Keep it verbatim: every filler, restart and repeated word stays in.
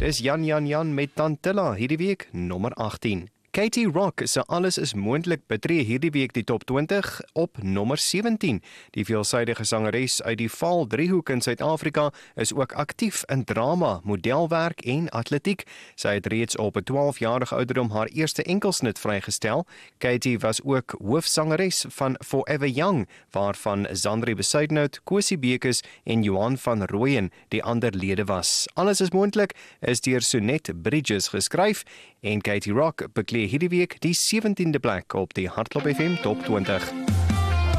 Dis Jan Jan Jan met Tantilla, hierdie week nommer agttien. Katie Rock se Alles is moontlik betree hierdie week die top twintig op nommer sewentien. Die veelsidige sangeres uit die Vaal driehoek in Suid-Afrika is ook aktief in drama, modelwerk en atletiek. Sy het reeds op 'n twaalf-jarige ouderdom haar eerste enkelsnit vrygestel. Katie was ook hoofsangeres van Forever Young, waarvan Zandri Besuidnout, Kosie Bekes en Johan van Rooyen die ander lede was. Alles is moontlik is deur Sonet Bridges geskryf en Katie Rock beklee hierdie week die sewentiende plek op die Hardloop F M Top twintig.